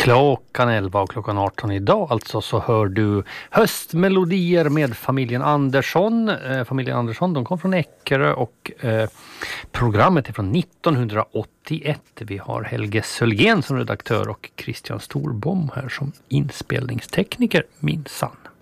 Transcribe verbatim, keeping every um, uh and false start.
Klockan elva och klockan arton idag alltså så hör du höstmelodier med familjen Andersson. Eh, familjen Andersson, de kom från Eckerö och eh, programmet är från nittonhundraåttioett. Vi har Helge Sölgen som redaktör och Christian Storbom här som inspelningstekniker, minsann.